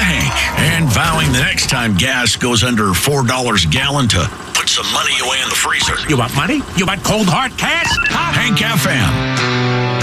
Hank, and vowing the next time gas goes under $4 a gallon to put some money away in the freezer. You want money? You want cold hard cash? Hank FM.